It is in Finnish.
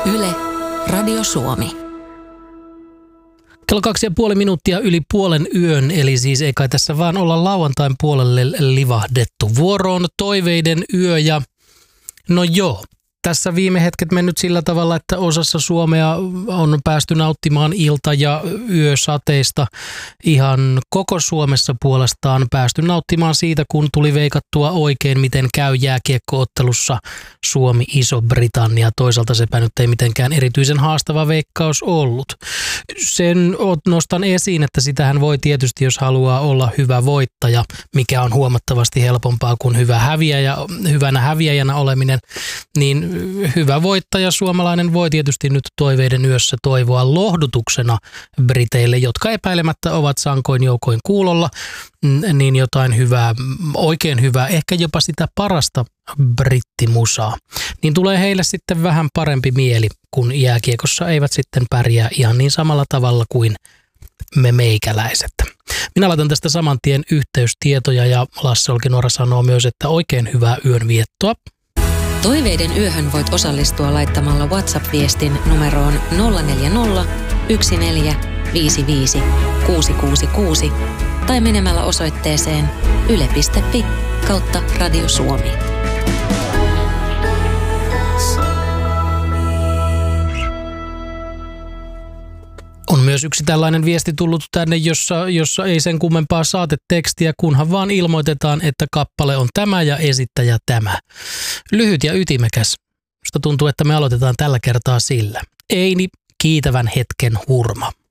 Yle, Radio Suomi. Kello 2,5 minuuttia yli puolen yön, eli siis ei kai tässä vaan olla lauantain puolelle livahdettu. Vuoroon toiveiden yö ja no joo. Tässä viime hetket mennyt sillä tavalla, että osassa Suomea on päästy nauttimaan ilta- ja yösateista. Ihan koko Suomessa puolestaan päästy nauttimaan siitä, kun tuli veikattua oikein, miten käy jääkiekko-ottelussa Suomi-Iso-Britannia. Toisaalta sepä nyt ei mitenkään erityisen haastava veikkaus ollut. Sen nostan esiin, että sitähän voi tietysti, jos haluaa olla hyvä voittaja, mikä on huomattavasti helpompaa kuin hyvänä häviäjänä oleminen, niin hyvä voittaja suomalainen voi tietysti nyt toiveiden yössä toivoa lohdutuksena briteille, jotka epäilemättä ovat sankoin joukoin kuulolla, niin jotain hyvää, oikein hyvää, ehkä jopa sitä parasta brittimusaa. Niin tulee heille sitten vähän parempi mieli, kun jääkiekossa eivät sitten pärjää ihan niin samalla tavalla kuin me meikäläiset. Minä laitan tästä saman tien yhteystietoja ja Lasse Olkinuora sanoo myös, että oikein hyvää yönviettoa. Toiveiden yöhön voit osallistua laittamalla WhatsApp-viestin numeroon 040 1455 666 tai menemällä osoitteeseen yle.fi/Radio Suomi. On myös yksi tällainen viesti tullut tänne, jossa ei sen kummempaa saatetekstiä, kunhan vaan ilmoitetaan, että kappale on tämä ja esittäjä tämä. Lyhyt ja ytimekäs. Musta tuntuu, että me aloitetaan tällä kertaa sillä. Eini, kiitävän hetken hurma.